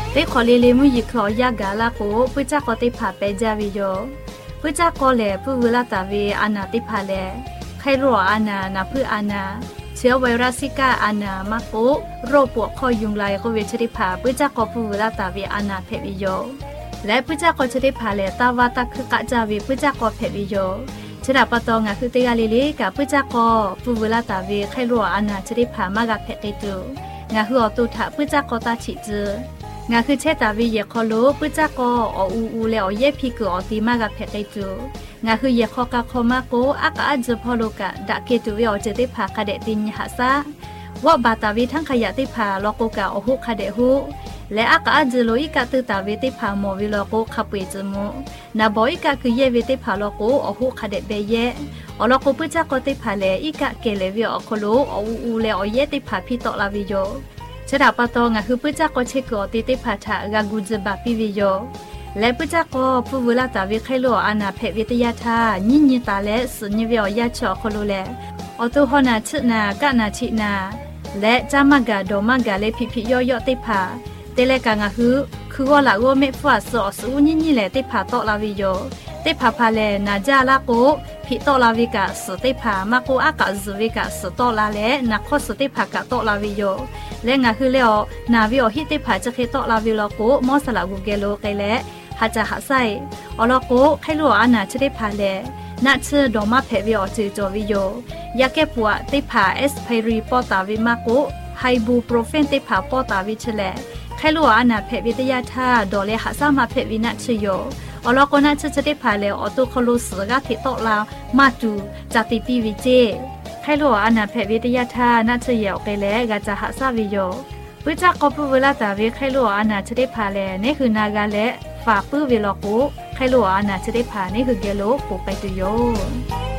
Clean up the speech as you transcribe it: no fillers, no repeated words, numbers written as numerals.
ได้ขอเลเลมุยิคลอยากาลาโกปุจักก็ได้ผ่าไปจาวิโยปุจักก็แลผู้เวลาตาเวอานาติผ่าแลใครรัวอานานาผู้อานาเชื้อไวรัสซิก้าอานามาโกโรคปวดคอยุงลายก็เวชริผ่าปุจักก็ผู้เวลาตาเวอานาเพวิโยและปุจักก็จะได้ผ่าแลตาวาตาคือกะจาวิปุจักก็เพวิโยฉะนั้นปะตองะคือเตกาลิลิกับปุจักก็ผู้เวลาตาเวใครรัวอานาจะได้ผ่ามากะเพติตูงะคืออตุถะปุจักก็ตาฉิจืงาคือเชตาวิเยคอโลปุจักก็อูเลอเยพิกอติมากะเพติตูงาคือเยคอกะคอมาโกอากะอัจพอโลกะดะเกตุเวอจะได้ผ่ากะเดตินหะซะว่าบาตาวิทั้งขยะติผ่าลอโกกะอหุคาเดหุและอากาจโลอิกะตือตาเวติผาโมวิโลโกขับเวจมุนาบอยกะคือเยเวติผาโลโกอหุคาเดเบเยอโลโกปุจักก็ติผาเลอิกะเกเลวิอโคโลอูเลอเยติผาพิโตลาวิโยฉดาปะตองะคือปุจักก็เชกอติติผาทะกากุจบะปิวิโยและปุจักก็ผู้เวลาตาวิไคโลอานาเพวิทยาทาญิญตาและสุญญวิอยาชอโคโลเลอตุหนาชนากะนาชินาและจามกะโดมกะเลพิพิยอติผาเตเลกางะคือว่าละว่าเมฟัวสอสูนี่แหละติผาโตลาวิโยติผาพาเลนาจาลาโกพิโตลาวิกะสติผามาโกอากะซุวิกะสโตลาเลนักขสติผากะโตลาวิโยและงะคือเลอนาวิโอฮิติผาจะเคโตลาวิโลโกมอสละกุเกโลไกเลหาจะหาไซอลโกไคโลอานาจะได้ผาเลนัชดอมาเพวิอจือจอวิโยยาเกปัวติผาเอสไพรีปอตาวิมาโกไฮบูโปรเฟนติผาปอตาวิเชเลใครรู้ว่าอนาเพวิทยาธาดอเลหาซามาเพวินัชโยอลอกนัชจะได้ผ่าเลอตุคลุสกาติโตลาวมาดูจติปีวิเจใครรู้ว่าอนาเพวิทยาธานัชเยอเกเลกาจะหาซาวิโยปุจักก็ผู้เวลาตาวิใครรู้ว่าอนาจะได้ผ่าเลนี่คือนากาเลฝาปื้อเวลโกใครรู้ว่าอนาจะได้ผ่านี่คือเกโลปูไปตุโย